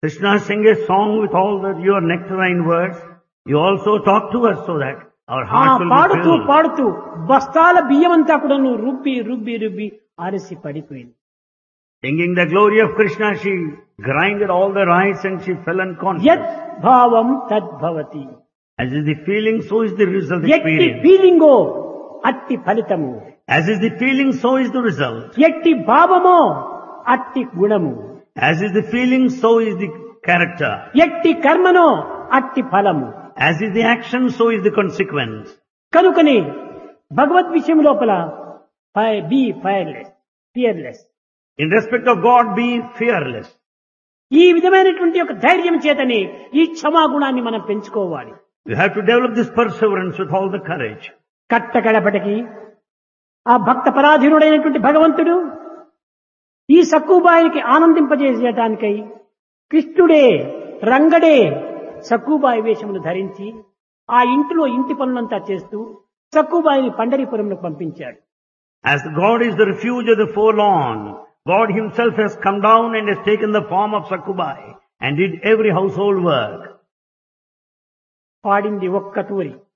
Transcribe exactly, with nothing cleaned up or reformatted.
Krishna sing a song with all the, your nectarine words. You also talk to us so that our ఆ hearts will be పాడుతూ filled. పాడుతూ బస్తాల బియ్యమంతా కూడా నువ్వు రుబ్బి రుబ్బి రుబ్బి ఆరసి పడిపోయింది. Singing the glory of Krishna, she grinded all the rice and she fell యత్ unconscious. భావం తద్భవతి. As is the feeling, so is the result ఎట్టి experience. ఫీలింగో అట్టి ఫలితము. As is the feeling, so is the result. ఎట్టి భావమో అట్టి గుణము. As is the feeling, so is the character. ఎట్టి కర్మనో అట్టి ఫలము. As is the action, so is the consequence. కనుకని భగవద్ విషయం లోపల be fireless fearless. In respect of God, be fearless. ఈ విధమైనటువంటి ఒక ధైర్యం చేతని ఈ క్షమాగుణాన్ని మనం పెంచుకోవాలి. You have to develop this perseverance with all the courage. కట్టకడపటికి ఆ భక్త పరాధీనుడైనటువంటి భగవంతుడు ఈ సక్కుబాయికి ఆనందింపజేసేటానికై కృష్ణుడే రంగడే సక్కుబాయి వేషమును ధరించి ఆ ఇంటిలో ఇంటి పనులంతా చేస్తూ సక్కుబాయిని పండరీపురంలో పంపించాడు. As God is the refuge of the forlorn, God himself has come down and has taken the form of Sakkubai and did every household work. పాడింది ఒక్క తూరి.